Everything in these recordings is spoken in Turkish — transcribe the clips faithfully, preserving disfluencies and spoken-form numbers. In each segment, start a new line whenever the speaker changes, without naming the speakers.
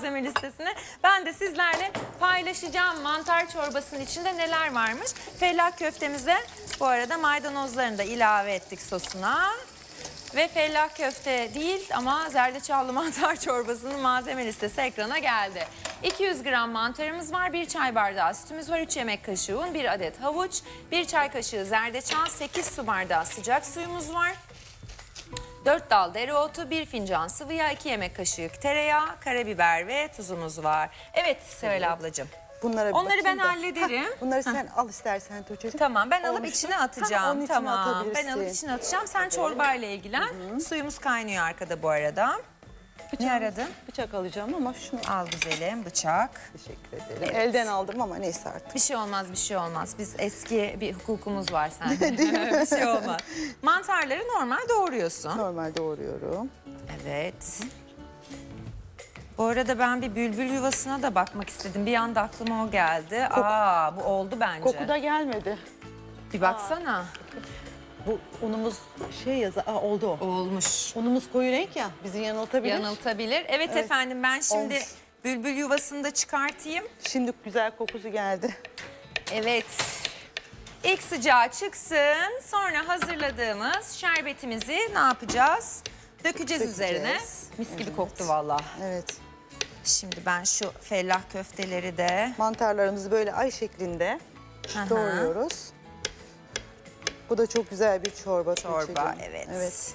malzeme listesine. Ben de sizlerle paylaşacağım mantar çorbasının içinde neler varmış. Fellah köftemize bu arada maydanozlarını da ilave ettik sosuna. Ve fellah köfte değil ama zerdeçallı mantar çorbasının malzeme listesi ekrana geldi. iki yüz gram mantarımız var, bir çay bardağı sütümüz var, üç yemek kaşığı un, bir adet havuç, bir çay kaşığı zerdeçal, sekiz su bardağı sıcak suyumuz var. dört dal dereotu, bir fincan sıvı yağ, iki yemek kaşığı tereyağı, karabiber ve tuzumuz var. Evet Seval ablacığım.
Bunlara bir
Onları ben
bakayım da.
hallederim.
Hah, bunları sen al istersen Tuğçe'cim.
Tamam, ben alıp
Olmuştur.
içine
Ha,
atacağım.
onun içine
Tamam, ben
atabilirsin.
alıp içine atacağım. Sen çorbayla ilgilen. Hı-hı. Suyumuz kaynıyor arkada bu arada.
Bıçak,
Ne aradın?
Bıçak alacağım ama şunu
Al güzelim, bıçak.
teşekkür ederim.
Evet.
Elden aldım ama neyse artık.
Bir şey olmaz, bir şey olmaz. Biz eski bir hukukumuz var sende. Bir şey olmaz. Mantarları normal doğruyorsun.
Normal doğruyorum.
Evet. Bu arada ben bir bülbül yuvasına da bakmak istedim. Bir anda aklıma o geldi.
Kok-
Aa, bu oldu bence.
Koku da gelmedi.
Bir baksana.
Bu unumuz şey yazı, aa oldu o.
Olmuş.
Unumuz koyu renk ya, bizi yanıltabilir.
Yanıltabilir. Evet,
Evet.
efendim, ben şimdi
Olmuş.
bülbül yuvasını da çıkartayım.
Şimdi güzel kokusu geldi.
Evet. İlk sıcağı çıksın. Sonra hazırladığımız şerbetimizi ne yapacağız? Dökeceğiz,
Dökeceğiz.
üzerine. Mis gibi
Evet.
koktu vallahi.
Evet.
Şimdi ben şu fellah köfteleri de...
Mantarlarımızı böyle ay şeklinde
Aha.
doğruyoruz. Bu da çok güzel bir çorba.
Çorba,
Tuğçe'cim.
evet.
Evet.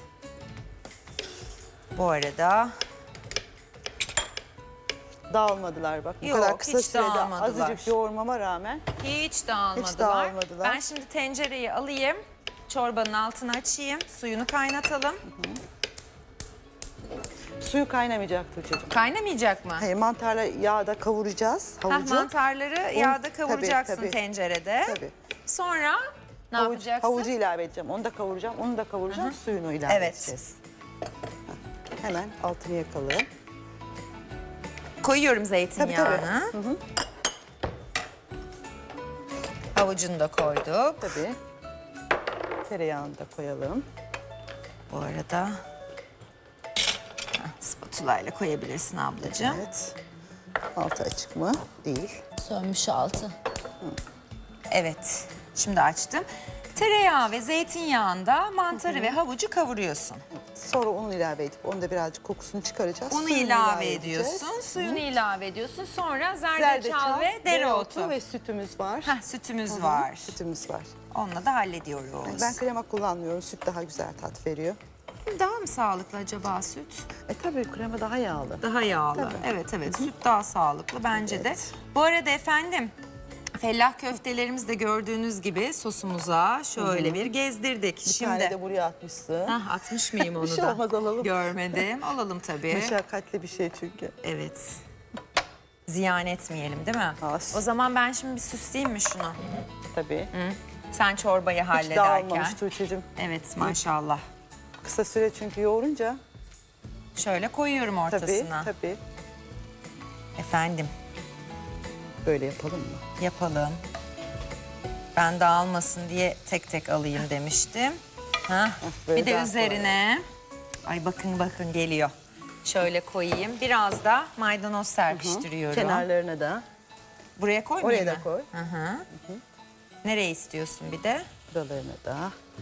Bu arada
Dağılmadılar bak. Bu
Yok,
kadar kısa
hiç
sürede
dağılmadılar.
azıcık yoğurmama rağmen.
hiç dağılmadılar.
Hiç dağılmadılar.
Ben şimdi tencereyi alayım. Çorbanın altını açayım. Suyunu kaynatalım.
Suyu kaynamayacak Tuğçe'cim.
Kaynamayacak mı?
Hayır, mantarla yağda kavuracağız
Hah,
havucu.
mantarları
Un-
yağda
tabii,
kavuracaksın
tabii.
tencerede.
Tabii.
Sonra ne
Havuç-
yapacaksın?
Havucu ilave edeceğim. Onu da kavuracağım. Onu da kavuracağım. Suyunu ilave
Evet.
edeceğiz. Hah, hemen altını yakalım.
Koyuyorum
Tabii
zeytinyağını.
tabii. Hı hı,
Havucunu da koyduk.
tabii. Tereyağını da koyalım.
Bu arada heh, spatula ile koyabilirsin ablacığım.
Evet. Altı açık mı? Değil.
Sönmüş altı. Evet. Şimdi açtım. Tereyağı ve zeytinyağında mantarı ve havucu kavuruyorsun.
Sonra unu ilave edip onu da birazcık kokusunu çıkaracağız.
Unu
Suyunu
ilave
edeceğiz.
ediyorsun. Suyunu ilave ediyorsun. Sonra zerdeçal,
Zerdeçal,
ve dereotu.
ve sütümüz var.
Heh, sütümüz
Hı hı,
var.
Sütümüz var.
Onunla da hallediyoruz.
Ben krema kullanmıyorum. Süt daha güzel tat veriyor.
Daha mı sağlıklı acaba süt?
E tabii krema daha yağlı.
Daha yağlı.
Tabii.
Evet evet, süt daha sağlıklı bence
Evet.
de. Bu arada efendim, fellah köftelerimiz de gördüğünüz gibi sosumuza şöyle bir gezdirdik.
Bir
Şimdi
tane de buraya atmışsın.
Hah, atmış mıyım onu
Bir şey
da?
olmaz, alalım.
Görmedim. Alalım tabii.
Meşakkatli bir şey çünkü.
Evet. Ziyan etmeyelim değil mi?
Olsun.
O zaman ben şimdi bir süsleyeyim mi şunu?
Tabii.
Hı? Sen çorbayı
Hiç
hallederken.
dağılmamış Tuğçe'cim.
Evet, maşallah.
Kısa süre çünkü yoğurunca.
Şöyle koyuyorum
Tabii
ortasına.
tabii.
Efendim,
Böyle yapalım mı?
yapalım. Ben dağılmasın diye tek tek alayım demiştim. Hah.
böyle
Bir de
daha
üzerine, ay bakın bakın geliyor. Şöyle koyayım. Biraz da maydanoz serpiştiriyorum.
Kenarlarına da.
Buraya koymayayım
Oraya
mı?
da koy.
Hı hı. Nereye istiyorsun bir de?
Buralarına da.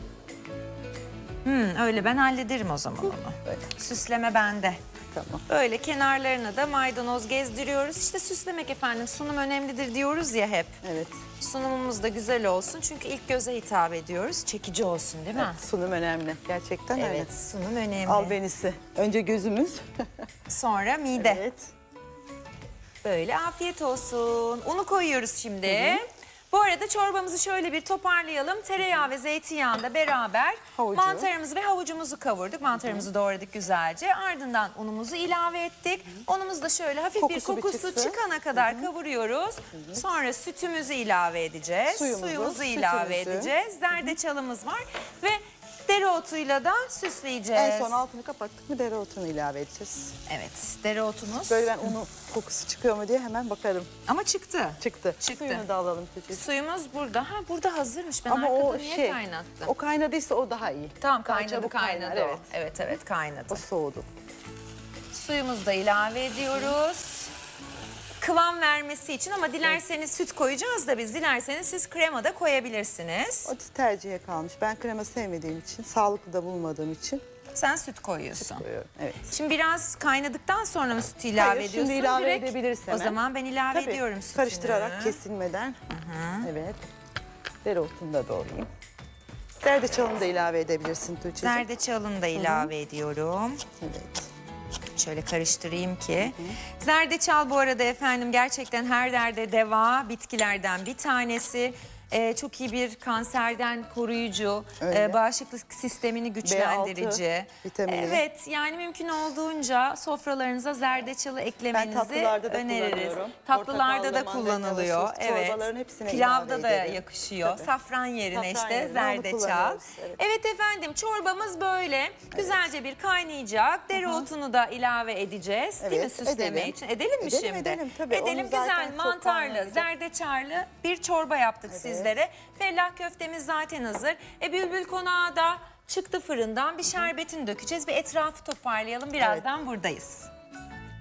Hmm, öyle ben hallederim o zaman onu.
Böyle.
Süsleme bende.
Tamam.
Böyle kenarlarına da maydanoz gezdiriyoruz. İşte süslemek efendim, sunum önemlidir diyoruz ya hep.
Evet.
Sunumumuz da güzel olsun çünkü ilk göze hitap ediyoruz. Çekici olsun değil mi?
Sunum önemli. Gerçekten öyle.
Evet, sunum önemli.
Albenisi. Önce gözümüz.
Sonra mide.
Evet.
Böyle afiyet olsun. Unu koyuyoruz şimdi. Bu arada çorbamızı şöyle bir toparlayalım. Tereyağı ve zeytinyağında beraber
Havucu.
mantarımızı ve havucumuzu kavurduk. Mantarımızı doğradık güzelce. Ardından unumuzu ilave ettik. Unumuz da şöyle hafif
Kokusu
bir
bir
kokusu
çıksın.
çıkana kadar kavuruyoruz. Sonra sütümüzü ilave edeceğiz.
Suyumuzu,
Suyumuzu ilave
sütümüzü.
edeceğiz. Zerdeçalımız var ve dereotuyla da süsleyeceğiz.
En son altını kapattık mı dereotunu ilave edeceğiz.
Evet, dereotumuz.
Böyle ben unu kokusu çıkıyor mu diye hemen bakarım.
Ama çıktı.
Çıktı.
Çıktı.
Suyunu da alalım Tuğçe'cim.
Suyumuz burada. Ha, burada hazırmış. Ben
Ama
arkada
o
niye
şey,
kaynattım?
o kaynadıysa o daha iyi.
Tamam,
Daha
kaynadı
çabuk
kaynadı
kaynar,
o.
evet.
Evet evet kaynadı.
O soğudu.
Suyumuzu da ilave ediyoruz. kıvam vermesi için ama dilerseniz süt koyacağız da biz. Dilerseniz siz krema da koyabilirsiniz.
O tercihe kalmış. Ben krema sevmediğim için, sağlıklı da bulmadığım için
Sen süt koyuyorsun.
koyuyorum. Evet.
Şimdi biraz kaynadıktan sonra mı sütü ilave
Hayır,
ediyorsun?
şimdi ilave
Direkt?
edebiliriz
O
hemen.
zaman ben ilave
Tabii,
ediyorum sütünü.
karıştırarak kesilmeden. Evet. Dereotunu da doğrayayım. Zerdeçalını da ilave edebilirsin Tuğçe'cim.
Zerdeçalını da ilave ediyorum.
Evet.
Şöyle karıştırayım ki. Zerdeçal bu arada efendim gerçekten her derde deva bitkilerden bir tanesi. Ee, çok iyi bir kanserden koruyucu,
Öyle.
e, bağışıklık sistemini güçlendirici.
B altı vitamini.
Evet, yani mümkün olduğunca sofralarınıza zerdeçalı
Ben
eklemenizi
tatlılarda da
öneririz.
kullanıyorum.
Tatlılarda da
Portakallı,
kullanılıyor.
mandalina sos,
Evet.
çorbaların hepsine
Pilavda
ilave
da
ederim.
yakışıyor.
Tabii.
Safran yerine
Safran
işte
yerine onu
zerdeçal.
kullanıyoruz,
Evet.
evet.
efendim çorbamız böyle. Güzelce bir kaynayacak. Dereotunu da ilave edeceğiz. Değil mi
Evet,
süsleme
edelim.
için? Edelim mi
Edelim,
şimdi?
edelim, tabii.
Edelim
Onu zaten
güzel
çok
mantarlı,
kaynayacak.
zerdeçallı bir çorba yaptık
Evet.
sizlere. Fellah köftemiz zaten hazır. E bülbül konağı da çıktı fırından. Bir şerbetini dökeceğiz. Bir etrafı toparlayalım. Birazdan buradayız.